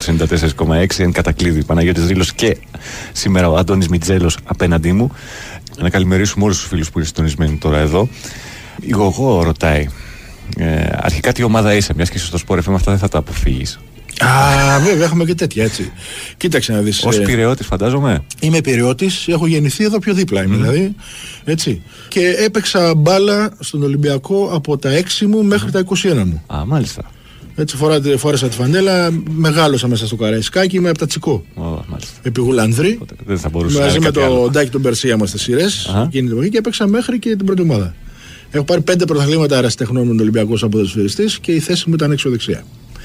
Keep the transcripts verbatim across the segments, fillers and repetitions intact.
ενενήντα τέσσερα κόμμα έξι. Εν κατακλείδη, Παναγιώτης Ρήλος και σήμερα ο Αντώνης Μιτζέλος απέναντί μου. Να καλημερίσουμε όλους τους φίλους που είναι συντονισμένοι τώρα εδώ. Η Γογό ρωτάει. Ε, αρχικά τι ομάδα είσαι, μιας και είσαι στο Sport εφ εμ, αυτά δεν θα τα αποφύγεις. Α, βέβαια, έχουμε και τέτοια έτσι. Κοίταξε να δεις. Ως ε, Πειραιώτης, φαντάζομαι. Είμαι Πειραιώτης, έχω γεννηθεί εδώ πιο δίπλα είμαι, mm. δηλαδή. Έτσι. Και έπαιξα μπάλα στον Ολυμπιακό από τα έξι μου μέχρι mm. τα είκοσι ένα μου. Α, μάλιστα. Έτσι φορά, φόρεσα τη φανέλα, μεγάλωσα μέσα στο Καραϊσκάκι, είμαι από τα Τσικό. Oh, επί Γουλανδρή. Δεν θα μπορούσα μαζί να με τον Ντάκη τον Περσία είμαστε στις σειρές. Uh-huh. Και έπαιξα μέχρι και την πρώτη ομάδα. Έχω πάρει πέντε πρωταθλήματα αεραστεχνών με τον Ολυμπιακό σαν ποδοσφαιριστής και η θέση μου ήταν έξω-δεξιά.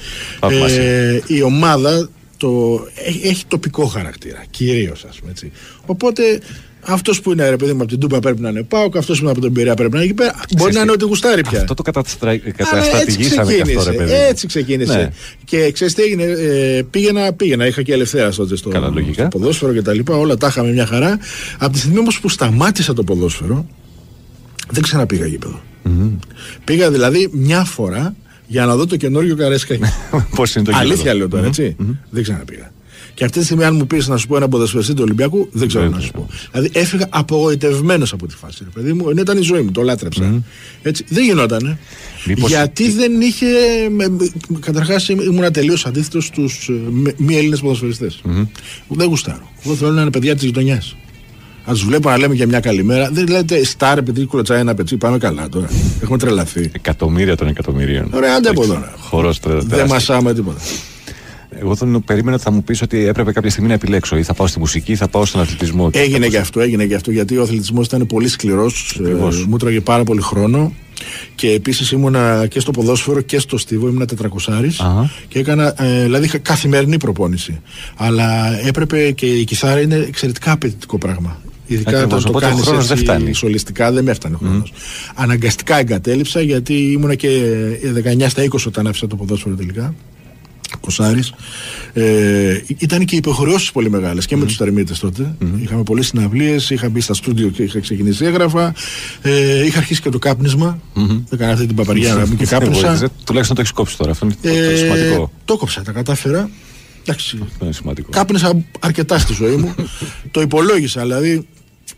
Ε, η ομάδα το, έχει, έχει τοπικό χαρακτήρα, κυρίως ας πούμε έτσι. Οπότε αυτός που είναι ρε παιδί μου από την Τούπα πρέπει να είναι ΠΑΟΚ, αυτός που είναι από τον Πειραιά πρέπει να είναι εκεί πέρα. Μπορεί να είναι ότι γουστάρει πια. Αυτό το καταστρατηγήσαμε και αυτό, ρε παιδί. Έτσι ξεκίνησε. Ναι. Και ξέρεις τι έγινε, ε, πήγαινα, πήγαινα, είχα και ελευθέρα τότε στο, στο ποδόσφαιρο και τα λοιπά, όλα τα είχαμε μια χαρά. Από τη στιγμή όμως που σταμάτησα το ποδόσφαιρο, δεν ξαναπήγα γήπεδο. Mm-hmm. Πήγα δηλαδή μια φορά για να δω το καινούργιο Καραϊσκάκι. Πώς είναι το γήπεδο. Αλήθεια λέω τώρα, mm-hmm. έτσι. Mm-hmm. Δεν ξαναπήγα. Και αυτή τη στιγμή, αν μου πεις να σου πω ένα ποδοσφαιριστή του Ολυμπιακού, δεν ξέρω να σου πω. Δηλαδή έφυγα απογοητευμένος από τη φάση. Ρε παιδί μου, ενώ ήταν η ζωή μου, το λάτρεψα. Mm-hmm. Έτσι. Δεν γινότανε. Μήπως... Γιατί δεν είχε. Καταρχάς ήμουν τελείως αντίθετος στους μη Έλληνες ποδοσφαιριστές. Mm-hmm. Δεν γουστάρω. Εγώ θέλω να είναι παιδιά της γειτονιάς. Αν τους βλέπω να λέμε και μια καλημέρα, δεν λέτε στάρ επειδή κουλοτσάει ένα πετσί, πάμε καλά τώρα. Έχουμε τρελαθεί. Εκατομμύρια των εκατομμυρίων. Ωραία, άντε από εδώ. Χορός τεράστιος. Δεν μασάμε τίποτα. Εγώ τον περίμενα ότι θα μου πεις ότι έπρεπε κάποια στιγμή να επιλέξω ή θα πάω στη μουσική ή θα πάω στον αθλητισμό. Έγινε και αυτό, έγινε και αυτό γιατί ο αθλητισμός ήταν πολύ σκληρός. Ε, μου τρώγε πάρα πολύ χρόνο. Και επίσης ήμουνα και στο ποδόσφαιρο και στο στίβο, ήμουνα τετρακοσάρης και έκανα, ε, δηλαδή είχα καθημερινή προπόνηση. Αλλά έπρεπε και η κιθάρα είναι εξαιρετικά απαιτητικό πράγμα. Ειδικά όταν το κάνεις έτσι σολιστικά, δεν με έφτανε ο χρόνος. Mm. Αναγκαστικά εγκατέλειψα γιατί ήμουνα και δεκαεννιά στα είκοσι όταν άφησα το ποδόσφαιρο τελικά. Κοσάρης. Ε, ήταν και υποχρεώσεις πολύ μεγάλες και mm. με τους Τερμίτες τότε. Mm. Είχαμε πολλές συναυλίες, είχα μπει στα στούντιο και είχα ξεκινήσει έγγραφα. Ε, είχα αρχίσει και το κάπνισμα. Mm-hmm. Έκανα αυτή την παπαριά να μπει και κάπνισα. Τουλάχιστον το έχεις κόψει τώρα. Αυτό είναι ε, το σημαντικό. Το κόψα, τα κατάφερα. Εντάξει, αυτό είναι σημαντικό. Κάπνισα αρκετά στη ζωή μου. Το υπολόγισα δηλαδή.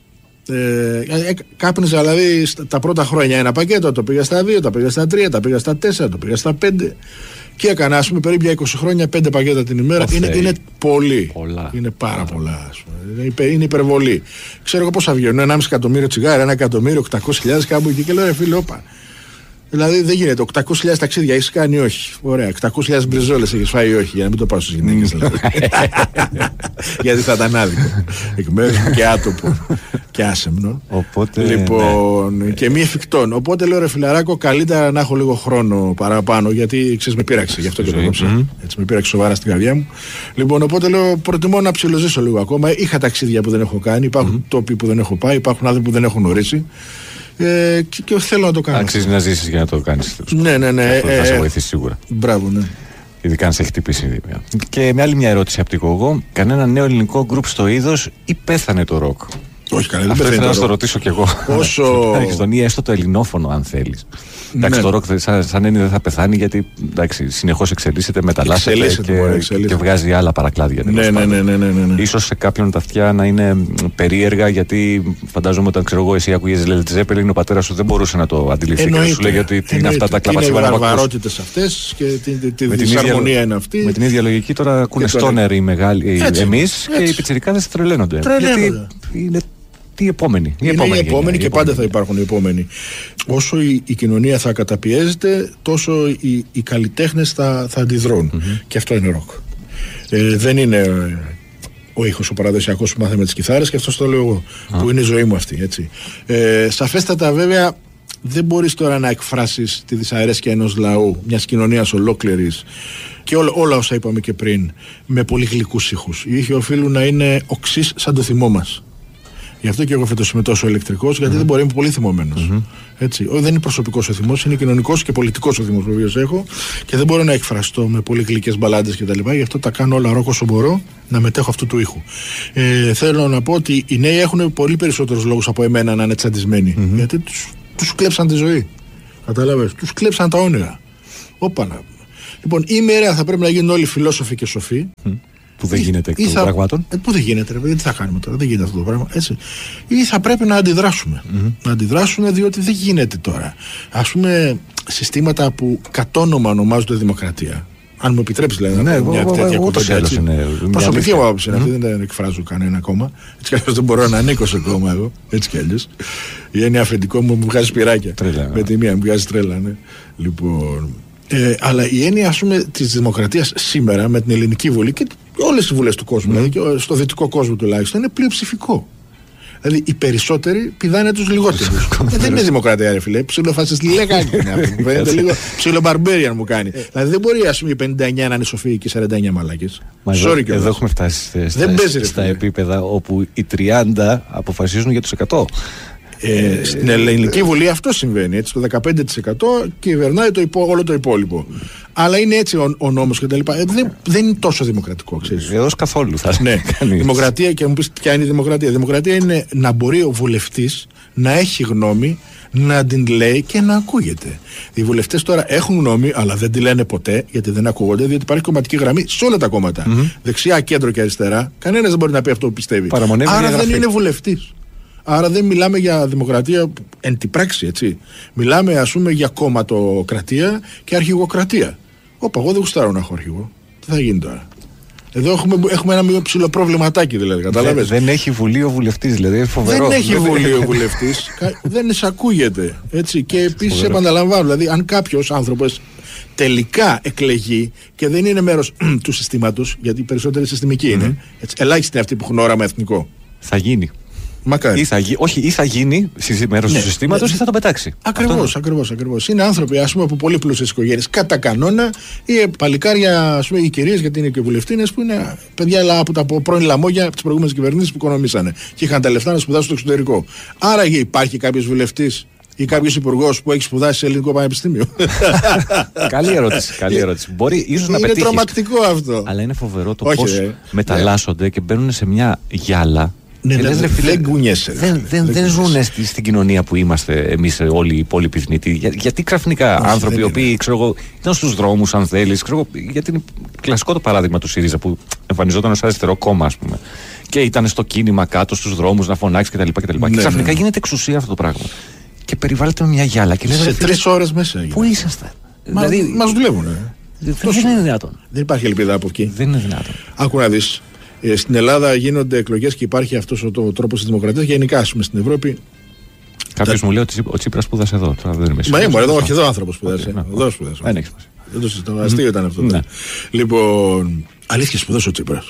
Ε, κάπνιζα δηλαδή τα πρώτα χρόνια ένα πακέτο, το πήγα στα δύο, τα πήγα στα τρία, τα πήγα στα τέσσερα, το πήγα στα πέντε και έκανα ας πούμε περίπου για είκοσι χρόνια πέντε πακέτα την ημέρα. Είναι, είναι πολύ, πολλά. Είναι πάρα πολλά ας πούμε. Είναι, είναι υπερβολή. Ξέρω εγώ πόσα βγαίνουν, ενάμιση εκατομμύριο τσιγάρα, ένα εκατομμύριο, οκτακόσιες χιλιάδες κάπου εκεί και λέω ρε φίλε όπα. Δηλαδή δεν γίνεται. οκτακόσιες χιλιάδες ταξίδια έχεις κάνει ή όχι. Ωραία. οκτακόσιες χιλιάδες μπριζόλες έχεις φάει ή όχι. Για να μην το πάω στις γυναίκες δηλαδή. Γιατί θα ήταν άδικο. Εκ μέρους μου και άτομο. Και άσεμνο. Οπότε. Λοιπόν. Ναι. Και μη εφικτόν. Οπότε λέω ρε φιλαράκο, καλύτερα να έχω λίγο χρόνο παραπάνω. Γιατί ξέρεις με πείραξε. Γι' αυτό και το κόψα. Έτσι με πείραξε σοβαρά στην καρδιά μου. Λοιπόν, οπότε λέω προτιμώ να ψιλοζήσω λίγο ακόμα. Είχα ταξίδια που δεν έχω κάνει. Υπάρχουν τόποι που δεν έχω πάει. Υπάρχουν άνθρωποι που δεν έχω γνωρίσει. Ε, και, και θέλω να το κάνω. Αξίζει να ζήσεις για να το κάνεις. Ναι, ναι, ναι. Αυτό ε, θα σε βοηθήσει σίγουρα. Μπράβο, ναι. Ειδικά αν σε έχει χτυπήσει. Και με άλλη μια ερώτηση από την Γογό. Κανένα νέο ελληνικό γκρουπ στο είδος ή πέθανε το ροκ? Όχι, καλά, δεν αυτό πέθανε. Αυτό ήθελα να στο ρωτήσω κι εγώ. Όσο. Ή έστω το ελληνόφωνο, αν θέλεις. Ναι. Εντάξει, το ροκ σαν, σαν έννοια δεν θα πεθάνει γιατί συνεχώς εξελίσσεται, μεταλλάσσεται και, και, και βγάζει άλλα παρακλάδια. Ναι, ναι, ναι, ναι, ναι, ναι. Ίσως σε κάποιον τα αυτιά να είναι περίεργα γιατί φαντάζομαι όταν ξέρω εγώ εσύ ακούγες Led Zeppelin, ο πατέρας σου δεν μπορούσε να το αντιληφθεί. Εννοείται, και να σου λέει ότι τι είναι αυτά τα κλαπασιμένα. Είναι οι βαρβαρότητες αυτές και τη δυσαρμονία είναι αυτή. Με την ίδια λογική τώρα ακούνε stoner οι μεγάλοι εμείς και οι πιτσιρικάδες τρελαίνονται. Γιατί οι επόμενοι. Οι είναι επόμενοι, οι επόμενοι και οι πάντα θα υπάρχουν οι επόμενοι. Όσο η, η κοινωνία θα καταπιέζεται, τόσο οι, οι καλλιτέχνες θα, θα αντιδρούν. Mm-hmm. Και αυτό είναι ροκ. Ε, δεν είναι ο ήχος ο παραδοσιακός που μάθαμε τις κιθάρες, και αυτό το λέω εγώ, ah. που είναι η ζωή μου αυτή. Έτσι. Ε, σαφέστατα βέβαια δεν μπορείς τώρα να εκφράσεις τη δυσαρέσκεια ενός λαού, μιας κοινωνίας ολόκληρης και όλα, όλα όσα είπαμε και πριν, με πολύ γλυκούς ήχους. Οι ήχοι οφείλουν να είναι οξύς σαν το θυμό μας. Γι' αυτό και εγώ φέτος είμαι τόσο ηλεκτρικός, γιατί mm-hmm. δεν μπορεί να είμαι πολύ θυμωμένος. Mm-hmm. Έτσι. Δεν είναι προσωπικός ο θυμός, είναι κοινωνικός και πολιτικός ο θυμός που οποίος έχω και δεν μπορώ να εκφραστώ με πολύ γλυκές μπαλάντες κτλ. Γι' αυτό τα κάνω όλα ροκ όσο μπορώ να μετέχω αυτού του ήχου. Ε, θέλω να πω ότι οι νέοι έχουν πολύ περισσότερους λόγους από εμένα να είναι τσαντισμένοι. Mm-hmm. Γιατί τους, τους κλέψαν τη ζωή. Κατάλαβες, τους κλέψαν τα όνειρα. Όπα να. Λοιπόν, ή μοιραία θα πρέπει να γίνουν όλοι φιλόσοφοι και σοφοί. Mm. Που δεν γίνεται εκ των θα... πράγματων. Ε, που δεν γίνεται, ρε παιδί, τι θα κάνουμε τώρα, δεν γίνεται αυτό το πράγμα. Έτσι. Ή θα πρέπει να αντιδράσουμε. Mm-hmm. Να αντιδράσουμε, διότι δεν γίνεται τώρα. Ας πούμε, συστήματα που κατ' όνομα ονομάζονται δημοκρατία. Αν μου επιτρέψει, δηλαδή, ναι, να πω μια τέτοια κουβέντα. Προσωπική μου άποψη είναι αυτή, δεν εκφράζω κανένα κόμμα. Έτσι κι αλλιώς δεν μπορώ να ανήκω σε κόμμα εγώ. Έτσι κι αλλιώς. Η έννοια αφεντικό μου μου βγάζει σπυράκια. Τρέλα, με τη μία μου βγάζει τρέλα, ναι. Λοιπόν. Ε, αλλά η έννοια, ας πούμε, της δημοκρατίας σήμερα με την Ελληνική Βουλή και όλες οι βουλές του κόσμου, mm. δηλαδή και στο δυτικό κόσμο τουλάχιστον, είναι πλειοψηφικό. Δηλαδή οι περισσότεροι πηδάνε τους λιγότερους. ε, δεν είναι δημοκρατία, ρε φίλε. Ψιλοφασιστή λέγανε είναι αυτό. Φαίνεται λίγο ψιλομπαρμπέριαν μου κάνει. δηλαδή δεν μπορεί, ας πούμε, οι πενήντα εννιά να είναι σοφοί και σαράντα εννιά μαλάκες. Sorry, εδώ, εδώ έχουμε φτάσει στα, στα, στα επίπεδα όπου οι τριάντα αποφασίζουν για τους εκατό. Ε, στην Ελληνική Βουλή αυτό συμβαίνει. Έτσι, το δεκαπέντε τοις εκατό κυβερνάει το υπό, όλο το υπόλοιπο. Αλλά είναι έτσι ο, ο νόμος κτλ. Ε, δεν, δεν είναι τόσο δημοκρατικό, ξέρεις. Εδώ καθόλου θα ναι. Δημοκρατία, και μου πεις ποια είναι η δημοκρατία. Η δημοκρατία είναι να μπορεί ο βουλευτής να έχει γνώμη, να την λέει και να ακούγεται. Οι βουλευτές τώρα έχουν γνώμη, αλλά δεν τη λένε ποτέ, γιατί δεν ακούγονται, διότι υπάρχει κομματική γραμμή σε όλα τα κόμματα. Mm-hmm. Δεξιά, κέντρο και αριστερά. Κανένας δεν μπορεί να πει αυτό που πιστεύει. Άρα δεν είναι βουλευτής. Άρα δεν μιλάμε για δημοκρατία εν τη πράξη, έτσι. Μιλάμε, ας πούμε, για κομματοκρατία και αρχηγοκρατία. Όπα, εγώ δεν γουστάρω να έχω αρχηγό. Τι θα γίνει τώρα. Εδώ έχουμε, έχουμε ένα ψηλό προβληματάκι, δηλαδή. Καταλάβες. Δεν, δεν έχει βουλή ο βουλευτής, δηλαδή. Φοβερό. Δεν έχει βουλή ο βουλευτής. Δεν εισακούγεται. Έτσι. Και επίσης επαναλαμβάνω, δηλαδή, αν κάποιος άνθρωπος τελικά εκλεγεί και δεν είναι μέρος του συστήματος, γιατί οι περισσότεροι συστημικοί είναι, mm-hmm. έτσι, ελάχιστοι είναι αυτοί που έχουν όραμα εθνικό. Θα γίνει. Μακάρι. Ή θα, όχι, ή θα γίνει μέρος ναι, του συστήματος, ναι, ή θα το πετάξει. Ακριβώς, ακριβώς, ακριβώς. Είναι άνθρωποι, ας πούμε, από πολύ πλούσιες οικογένειες κατά κανόνα, ή παλικάρια, ας πούμε, οι κυρίες, γιατί είναι και βουλευτίνες, που είναι παιδιά από τα πρώην λαμόγια από τις προηγούμενες κυβερνήσεις που οικονομήσανε και είχαν τα λεφτά να σπουδάσουν στο εξωτερικό. Άρα υπάρχει κάποιος βουλευτής ή κάποιος υπουργός που έχει σπουδάσει σε ελληνικό πανεπιστήμιο. Καλή ερώτηση. Καλή ερώτηση. Μπορεί ίσως να πετύχει. Είναι τρομακτικό αυτό. Αλλά είναι φοβερό το πώς μεταλλάσσονται και μπαίνουν σε μια γυάλα. Ναι, ναι, λες, ρε, φίλε, δεν κουνιέσαι. Δεν, δεν, δεν ζουν στη, στην κοινωνία που είμαστε εμείς όλοι οι υπόλοιποι θνητοί. Για, γιατί ξαφνικά όχι, άνθρωποι οι οποίοι ξέρω εγώ, ήταν στους δρόμους, αν θέλεις, γιατί είναι κλασικό το παράδειγμα του ΣΥΡΙΖΑ που εμφανιζόταν ως αριστερό κόμμα, ας πούμε, και ήταν στο κίνημα κάτω στους δρόμους να φωνάξει κτλ. κτλ. Ναι, και ξαφνικά ναι. γίνεται εξουσία αυτό το πράγμα. Και περιβάλλεται με μια γυάλα. Και σε τρεις ώρες μέσα. Πού είσαστε. Μα, δηλαδή, μας δουλεύουν. Δεν είναι δυνατόν. Δεν υπάρχει ελπίδα από εκεί. Δεν είναι δυνατόν. Άκου να δεις. Ε, στην Ελλάδα γίνονται εκλογές και υπάρχει αυτός ο, ο τρόπος της δημοκρατίας. Γενικά, ας πούμε, στην Ευρώπη. Κάποιος τα... μου λέει ότι ο Τσίπρας σπούδασε εδώ. Τώρα δεν είμαι Μα είμαι εδώ, όχι εδώ άνθρωπος σπούδασε. Okay, εδώ σπούδασε. Δεν έχει σημασία. Δεν το συζητάω. Αστείο ήταν αυτό. Ναι. Λοιπόν, αλήθεια σπουδασε ο Τσίπρας.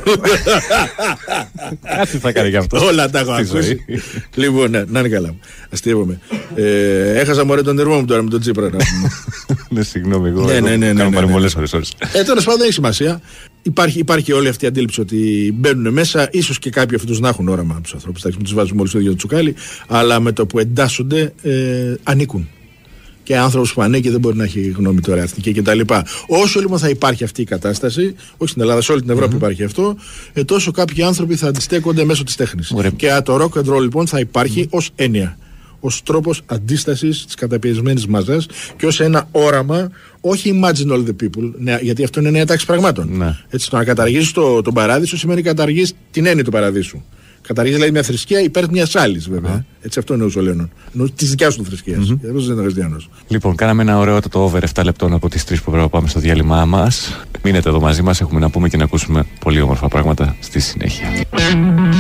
Κάτι θα κάνει γι' αυτό. Όλα τα έχω ακούσει. Λοιπόν, ναι, να είναι καλά. Αστείευομαι. Ε, έχασα μωρέ τον νερμό μου τώρα με τον Τσίπρα. Ναι, συγγνώμη, εγώ. Ναι, ναι, ναι. Κάνω πολλές ώρες. Ε, τέλος πάντων δεν έχει σημασία. Υπάρχει, υπάρχει όλη αυτή η αντίληψη ότι μπαίνουν μέσα, ίσως και κάποιοι αυτούς να έχουν όραμα από τους ανθρώπους. Εντάξει, μην τους βάζουμε όλοι στο ίδιο το τσουκάλι, αλλά με το που εντάσσονται ε, ανήκουν. Και άνθρωπος που ανήκει δεν μπορεί να έχει γνώμη τώρα εθνική κτλ. Όσο λοιπόν θα υπάρχει αυτή η κατάσταση, όχι στην Ελλάδα, σε όλη την Ευρώπη mm-hmm. υπάρχει αυτό, ε, τόσο κάποιοι άνθρωποι θα αντιστέκονται μέσω της τέχνης. Ωραία. Και το rock and roll λοιπόν θα υπάρχει mm-hmm. ως έννοια. Ως τρόπος αντίστασης της καταπιεσμένης μαζάς και ως ένα όραμα, όχι imagine all the people, ναι, γιατί αυτό είναι νέα τάξη πραγμάτων. Ναι. Έτσι, το να καταργήσεις το, τον παράδεισο σημαίνει καταργείς την έννοια του παραδείσου. Καταργείς δηλαδή μια θρησκεία υπέρ μιας άλλης, βέβαια. Mm-hmm. Έτσι, αυτό εννοούσε ο Λέωνον. Τη δικιά του θρησκεία. Mm-hmm. Δεν είναι χριστιανός. Λοιπόν, κάναμε ένα ωραίο το over επτά λεπτών από τις τρεις που πρέπει να πάμε στο διάλειμμά μας. Μείνετε εδώ μαζί μας, έχουμε να πούμε και να ακούσουμε πολύ όμορφα πράγματα στη συνέχεια.